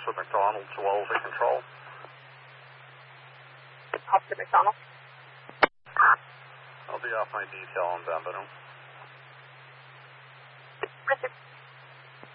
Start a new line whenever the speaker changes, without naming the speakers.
Officer McDonald, 12 at control.
Officer McDonald.
I'll be off my detail on Bambino.
Richard.